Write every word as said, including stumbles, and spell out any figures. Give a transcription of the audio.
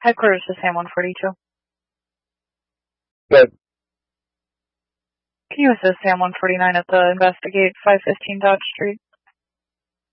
Headquarters to Sam one forty-two. Good. Can you assist Sam one forty-nine at the Investigate five fifteen Dodge Street?